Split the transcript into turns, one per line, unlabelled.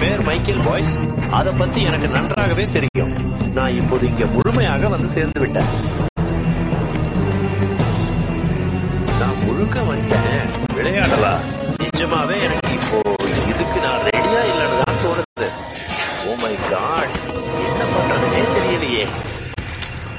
பேர் Michael boys. அதை பத்தி எனக்கு நன்றாகவே தெரியும். நான் இப்போது இங்க முழுமையாக வந்து சேர்ந்து விட்டேன். நான் முழுக்க வந்துட்டேன். விளையாடலாம். நிஜமாவே எனக்கு